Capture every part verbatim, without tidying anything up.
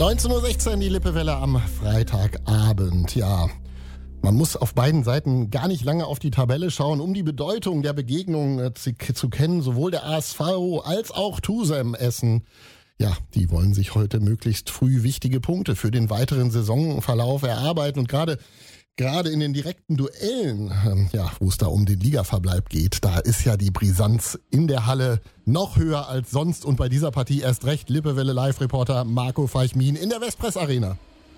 neunzehn Uhr sechzehn, die Lippewelle am Freitagabend. Ja, man muss auf beiden Seiten gar nicht lange auf die Tabelle schauen, um die Bedeutung der Begegnung äh, zu, zu kennen. Sowohl der A S V als auch Tusem Essen. Ja, die wollen sich heute möglichst früh wichtige Punkte für den weiteren Saisonverlauf erarbeiten. Und gerade Gerade in den direkten Duellen, ähm, ja, wo es da um den Ligaverbleib geht, da ist ja die Brisanz in der Halle noch höher als sonst. Und bei dieser Partie erst recht. Lippewelle Live-Reporter Marco Feichmin in der Westpress Arena.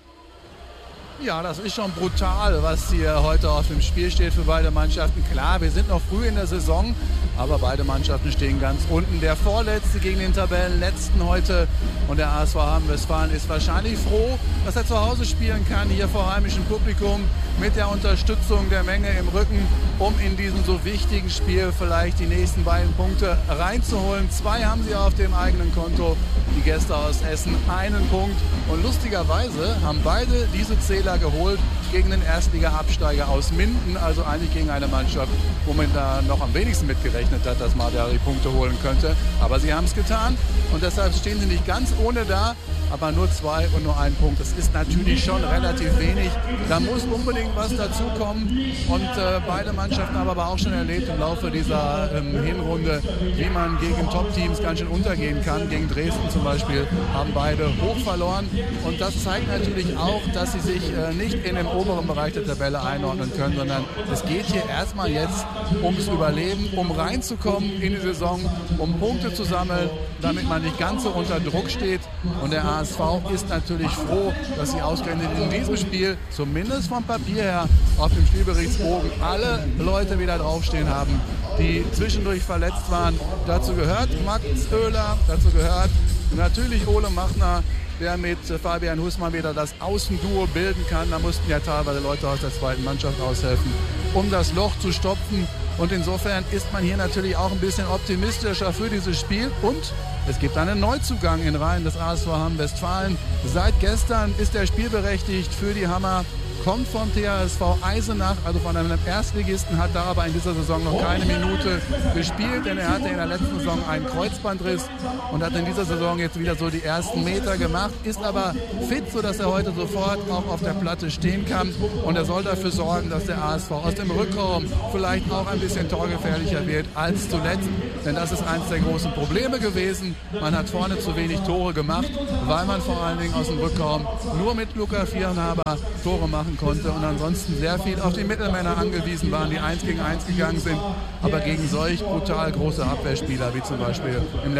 Ja, das ist schon brutal, was hier heute auf dem Spiel steht für beide Mannschaften. Klar, wir sind noch früh in der Saison, aber beide Mannschaften stehen ganz unten. Der Vorletzte gegen den Tabellenletzten heute und der A S V Hamm-Westfalen ist wahrscheinlich froh, dass er zu Hause spielen kann, hier vor heimischem Publikum, mit der Unterstützung der Menge im Rücken, um in diesem so wichtigen Spiel vielleicht die nächsten beiden Punkte reinzuholen. Zwei haben sie auf dem eigenen Konto, die Gäste aus Essen einen Punkt. Und lustigerweise haben beide diese Zähler geholt gegen den Erstliga-Absteiger aus Minden, also eigentlich gegen eine Mannschaft, wo man da noch am wenigsten mitgerechnet hat, dass man da die Punkte holen könnte. Aber sie haben es getan und deshalb stehen sie nicht ganz ohne da, aber nur zwei und nur ein Punkt. Das ist natürlich schon relativ wenig. Da muss unbedingt was dazukommen und äh, beide Mannschaften haben aber auch schon erlebt im Laufe dieser ähm, Hinrunde, wie man gegen Top-Teams ganz schön untergehen kann. Gegen Dresden zum Beispiel haben beide hoch verloren und das zeigt natürlich auch, dass sie sich äh, nicht in dem oberen Bereich der Tabelle einordnen können, sondern es geht hier erstmal jetzt ums Überleben, um reinzukommen in die Saison, um Punkte zu sammeln, damit man nicht ganz so unter Druck steht. Und der A S V ist natürlich froh, dass sie ausgerechnet in diesem Spiel, zumindest vom Papier her, auf dem Spielberichtsbogen alle Leute wieder draufstehen haben, die zwischendurch verletzt waren. Dazu gehört Max Oehler, dazu gehört natürlich Ole Machner, der mit Fabian Hußmann wieder das Außenduo bilden kann. Da mussten ja teilweise Leute aus der zweiten Mannschaft aushelfen, um das Loch zu stopfen. Und insofern ist man hier natürlich auch ein bisschen optimistischer für dieses Spiel. Und es gibt einen Neuzugang in Reihen des A S V Hamm-Westfalen. Seit gestern ist er spielberechtigt für die Hammer. Kommt vom T H S V Eisenach, also von einem Erstligisten, hat da aber in dieser Saison noch keine Minute gespielt, denn er hatte in der letzten Saison einen Kreuzbandriss und hat in dieser Saison jetzt wieder so die ersten Meter gemacht, ist aber fit, sodass er heute sofort auch auf der Platte stehen kann und er soll dafür sorgen, dass der A S V aus dem Rückraum vielleicht auch ein bisschen torgefährlicher wird als zuletzt, denn das ist eines der großen Probleme gewesen. Man hat vorne zu wenig Tore gemacht, weil man vor allen Dingen aus dem Rückraum nur mit Luca Vierenhaber Tore machen konnte und ansonsten sehr viel auf die Mittelmänner angewiesen waren, die eins gegen eins gegangen sind, aber gegen solch brutal große Abwehrspieler wie zum Beispiel im